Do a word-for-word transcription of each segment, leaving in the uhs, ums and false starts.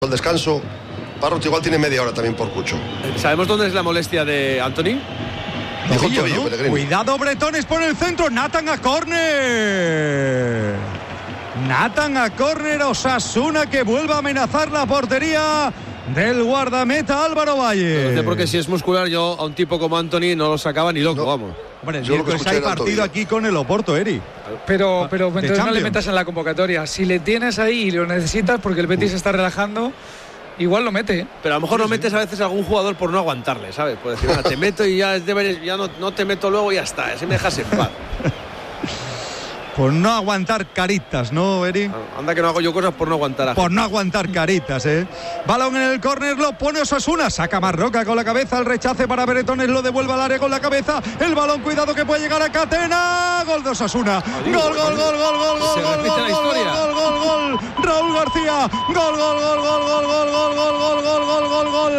El descanso, Parrot igual tiene media hora también por Cucho. ¿Sabemos dónde es la molestia de Antony? Dijo Tobillo, tobillo, ¿no? Pellegrini. Cuidado, Bretones por el centro. Nathan a córner. Nathan a córner. Osasuna que vuelve a amenazar la portería del guardameta Álvaro Valle. No sé, porque si es muscular, yo a un tipo como Antony no lo sacaba ni loco, No. vamos. Hombre, Yo lo que pues escuché hay era el partido tobillo. aquí con el Oporto, Eri. Pero, pero De entonces no le Champions. metas en la convocatoria. Si le tienes ahí y lo necesitas porque el Betis se está relajando, igual lo mete. Pero a lo mejor no metes a veces a algún jugador por no aguantarle, ¿sabes? Por decir, "Ah, te meto y ya, es deberes, ya no, no te meto luego y ya está, así me dejas en paz". Por no aguantar caritas, ¿no, Eri? Anda que no hago yo cosas por no aguantar a Por no aguantar caritas, ¿eh? Balón en el córner, lo pone Osasuna. Saca Marroca con la cabeza, el rechace para Bretones, lo devuelve al área con la cabeza. El balón, cuidado que puede llegar a Catena. Gol de Osasuna. Gol, gol, gol, gol, gol, gol, Se gol, repite gol, la historia. gol, gol, gol, gol. Raúl García. Gol, gol, gol, gol, gol, gol, gol, gol, gol, gol, gol, gol, gol.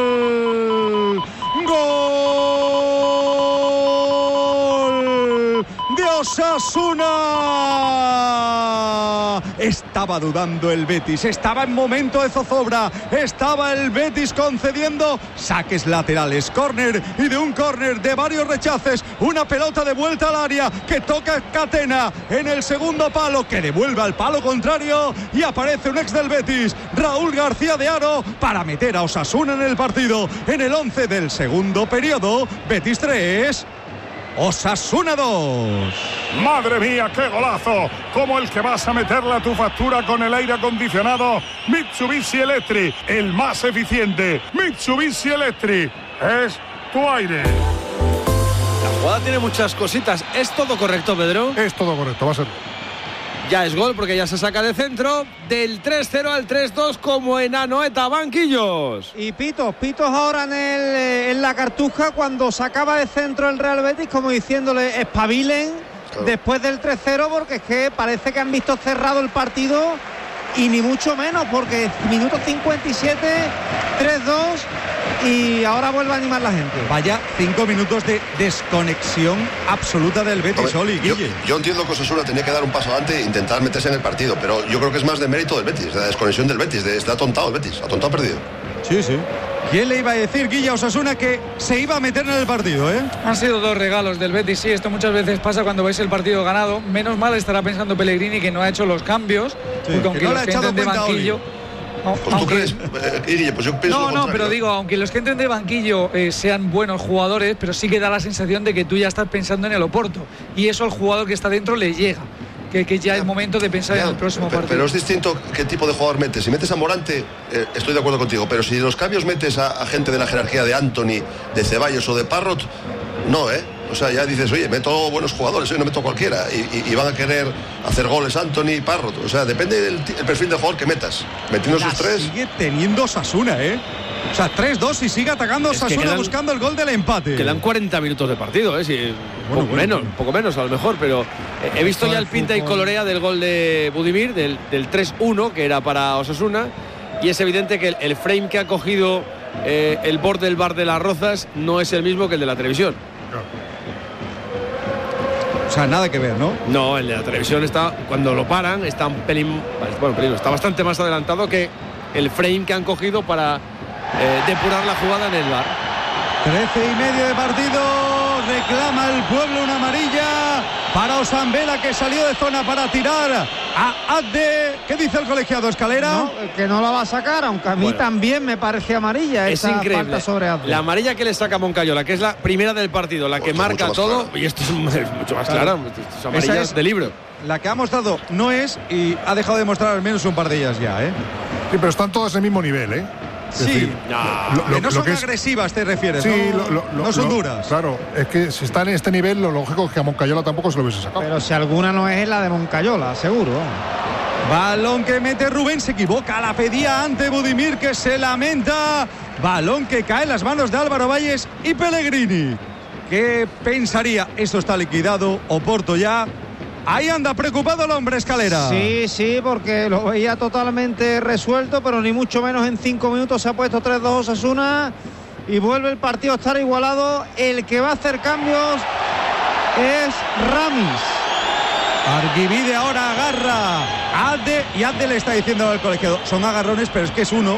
Gol de Osasuna. Estaba dudando el Betis, estaba en momento de zozobra, estaba el Betis concediendo saques laterales, córner y de un córner de varios rechaces, una pelota de vuelta al área que toca Catena en el segundo palo, que devuelve al palo contrario y aparece un ex del Betis, Raúl García de Haro, para meter a Osasuna en el partido en el once del segundo periodo. Betis tres, Osasuna dos. Madre mía, qué golazo, como el que vas a meterle a tu factura con el aire acondicionado Mitsubishi Electric, el más eficiente. Mitsubishi Electric es tu aire. La jugada tiene muchas cositas. ¿Es todo correcto, Pedro? Es todo correcto, va a ser. Ya es gol porque ya se saca de centro. Del tres cero al tres dos como en Anoeta, banquillos. Y pitos, pitos ahora en, el, en la cartuja cuando sacaba de centro el Real Betis, como diciéndole espabilen Claro. después del tres cero, porque es que parece que han visto cerrado el partido y ni mucho menos, porque minuto cincuenta y siete, tres dos y ahora vuelve a animar la gente. Vaya cinco minutos de desconexión absoluta del Betis, Hombre, Oli, yo, Guille. yo entiendo que Osasuna tenía que dar un paso adelante e intentar meterse en el partido, pero yo creo que es más de mérito del Betis, de la desconexión del Betis, de, está atontado el Betis, atontado perdido. Sí, sí. ¿Quién le iba a decir, Guille, a Osasuna que se iba a meter en el partido, eh? Han sido dos regalos del Betis, sí, esto muchas veces pasa cuando veis el partido ganado. Menos mal estará pensando Pellegrini que no ha hecho los cambios, Sí, porque que aunque no le los ha que echado entren de cuenta, banquillo... no, Pues tú aunque- crees, eh, Guille, pues yo pienso No, lo no, contrario. pero digo, aunque los que entren de banquillo eh, sean buenos jugadores, pero sí que da la sensación de que tú ya estás pensando en el Oporto. Y eso al jugador que está dentro le llega. Que, que ya es momento de pensar Ya, en el próximo pero, partido. pero es distinto qué tipo de jugador metes. Si metes a Morante, eh, estoy de acuerdo contigo, pero si los cambios metes a, a gente de la jerarquía de Antony, de Ceballos o de Parrot, no, ¿eh? O sea, ya dices, oye, meto buenos jugadores, hoy no meto cualquiera. Y, y, y van a querer hacer goles Antony y Parrot. O sea, depende del ti- el perfil de jugador que metas. Metiendo La esos tres. sigue teniendo Osasuna, ¿eh? O sea, tres dos y sigue atacando Es que Osasuna quedan- buscando el gol del empate. Quedan cuarenta minutos de partido, ¿eh? Sí, un Bueno, poco bueno, menos, bueno. un poco menos a lo mejor, pero eh, he visto ya el pinta y colorea del gol de Budimir, del, del tres uno, que era para Osasuna, y es evidente que el, el frame que ha cogido eh, el borde del bar de las Rozas no es el mismo que el de la televisión. O sea, nada que ver, ¿no? No, el de la televisión está, cuando lo paran, está un pelín, bueno, pelín, está bastante más adelantado que el frame que han cogido para eh, depurar la jugada en el bar. Trece y medio de partido. Reclama el pueblo una amarilla para Osambela, que salió de zona para tirar a Adde. ¿Qué dice el colegiado, Escalera? No, que no la va a sacar, aunque a mí Bueno. también me parece amarilla Es esa increíble. falta sobre Adde. La amarilla que le saca Moncayola, que es la primera del partido, la que Mucho, marca mucho más todo, clara. y esto es mucho más Claro. claro, esto es amarillas Esa es- de libro. La que ha mostrado no es y ha dejado de mostrar al menos un par de ellas ya, ¿eh? Sí, pero están todos en el mismo nivel, ¿eh? Es Sí. decir, No, lo- Que lo- no lo son que es- agresivas, te refieres, Sí, ¿no? lo- lo- lo- no son lo- duras. Claro, es que si están en este nivel, lo lógico es que a Moncayola tampoco se lo hubiese sacado. Pero si alguna no es la de Moncayola, seguro. Balón que mete Rubén, se equivoca, la pedía ante Budimir, que se lamenta. Balón que cae en las manos de Álvaro Valles y Pellegrini. ¿Qué pensaría? Esto está liquidado, Oporto ya. Ahí anda preocupado el hombre, Escalera. Sí, sí, porque lo veía totalmente resuelto, pero ni mucho menos en cinco minutos se ha puesto tres dos Osasuna y vuelve el partido a estar igualado. El que va a hacer cambios es Ramis. Arguivide ahora agarra a Adde y Adde le está diciendo al colegiado, son agarrones, pero es que es uno.